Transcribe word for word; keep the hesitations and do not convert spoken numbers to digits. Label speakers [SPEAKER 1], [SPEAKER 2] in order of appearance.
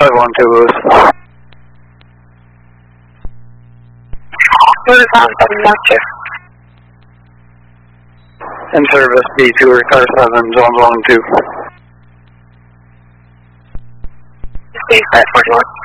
[SPEAKER 1] five one two Lewis.
[SPEAKER 2] Lewis on seven Doctor.
[SPEAKER 1] In service, B two or car seven, zone zone two.
[SPEAKER 2] State five forty-one.